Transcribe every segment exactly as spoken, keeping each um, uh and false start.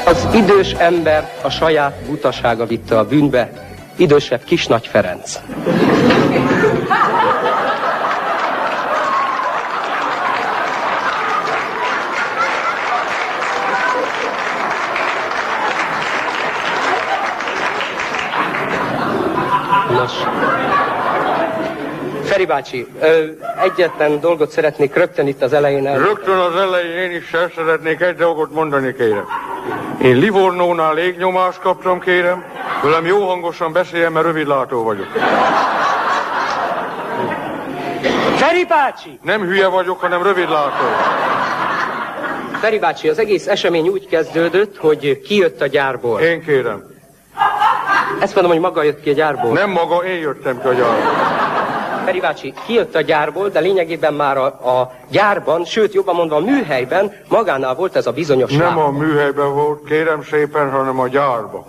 Az idős ember a saját butasága vitte a bűnbe, idősebb Kisnagy Ferenc. Nos, Feri bácsi, ö, egyetlen dolgot szeretnék rögtön itt az elején el... Rögtön az elején én is el szeretnék egy dolgot mondani, kérem. Én Livornónál légnyomást kaptam, kérem. Velem jó hangosan beszéljen, mert rövidlátó vagyok. Feri bácsi! Nem hülye vagyok, hanem rövidlátó. Feri bácsi, az egész esemény úgy kezdődött, hogy kijött a gyárból. Én kérem. Ezt mondom, hogy maga jött ki a gyárból. Nem maga, én jöttem ki a gyárból. Feri bácsi, kijött a gyárból, de lényegében már a, a gyárban, sőt, jobban mondva a műhelyben magánál volt ez a bizonyos Nem lámpa. a műhelyben volt, kérem szépen, hanem a gyárban.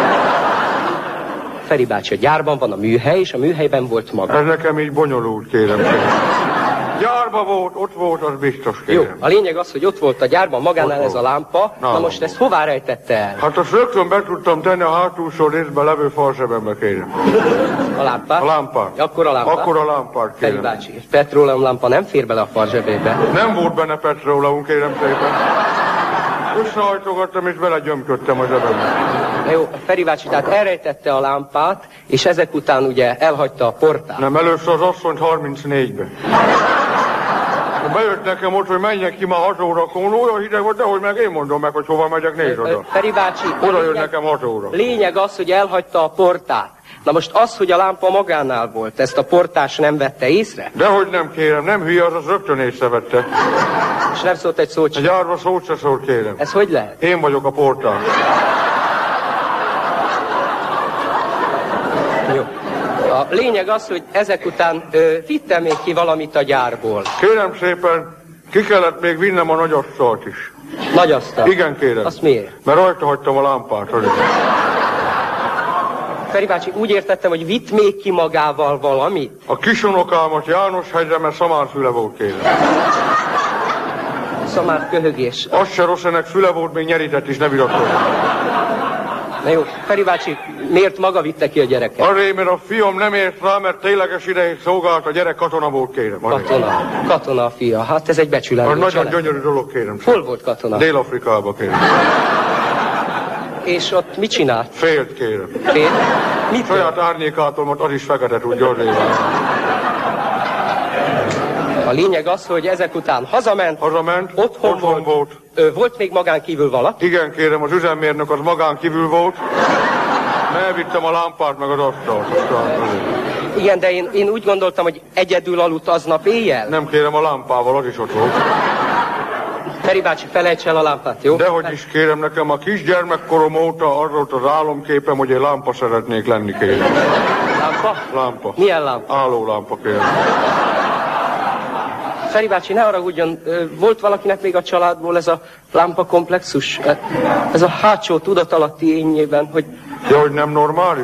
Feri bácsi, a gyárban van a műhely, és a műhelyben volt maga. Ez nekem így bonyolult, kérem szépen. Gyárban volt, ott volt, az biztos, kérem. Jó, a lényeg az, hogy ott volt a gyárban magánál Ott ez a volt. lámpa, na, na most ezt hová rejtette el? Hát azt rögtön be tudtam tenni a hátulsó részbe levő falzsebembe, kérem. A lámpát? A lámpát. Akkor a lámpát? Akkor a lámpát, Feri kérem. bácsi, petróleumlámpa nem fér bele a farzsebébe. Nem volt benne petróleum, kérem szépen. Összehajtogattam és belegyömködtem a zsebembe. Na jó, Feri bácsi, tehát elrejtette a lámpát, és ezek után ugye elhagyta a portát. Nem, először az asszonyt harmincnégybe. Bejött nekem ott, hogy menjek ki már hat órakor, olyan hideg volt, de hogy meg én mondom meg, hogy hova megyek, nézd oda. Feri bácsi, Oda jön lényeg, nekem hat óra. lényeg az, hogy elhagyta a portát. Na most az, hogy a lámpa magánál volt, ezt a portás nem vette észre? Dehogy nem, kérem, nem hülye, az az rögtön észrevette. És nem szólt egy szót A sem. gyárba szót se szólt, kérem. Ez hogy lehet? Én vagyok a portán. Jó. A lényeg az, hogy ezek után ö, vittem még ki valamit a gyárból. Kérem szépen, ki kellett még vinnem a nagy asztalt is. Nagy asztal. Igen, kérem. Azt miért? Mert rajta hagytam a lámpát. Hogy... Feri bácsi, úgy értettem, hogy vitt még ki magával valamit. A kisonokámat Jánoshegyre, mert szamárfüle volt, kérem. Szamár köhögés. Az se rossz, ennek füle volt, még nyerített is, ne vitatkozni. Na jó, Feri bácsi, miért maga vitte ki a gyereket? Arra, mert a fiam nem ért rá, mert tényleges ideig szolgált, a gyerek katona volt, kérem. Arra. Katona. Katona a fia. Hát ez egy Az becsületes. nagyon gyönyörű dolog, kérem. Hol volt katona? Dél-Afrikában, kérem. És ott mit csinált? Félt, kérem. Fél? Mit? Saját árnyékától, mert az is fekete tudja, az A lényeg az, hogy ezek után hazament, Hazament, otthon, otthon volt. volt. Ö, volt még magán kívül valaki? Igen, kérem, az üzemmérnök az magán kívül volt. Elvittem a lámpát, meg az asztalt. Igen, de én, én úgy gondoltam, hogy egyedül aludt aznap éjjel. Nem kérem, a lámpával, az is ott volt. Feri bácsi, felejts el a lámpát, jó? Dehogy is kérem, nekem a kisgyermekkorom óta az volt az álomképem, hogy egy lámpa szeretnék lenni, kérem. Lámpa? Lámpa. Milyen lámpa? Álló lámpa, kérem. Feri bácsi, ne haragudjon, ö, volt valakinek még a családból ez a lámpakomplexus? Ez a hátsó tudatalatti énjében, hogy De hogy nem normális?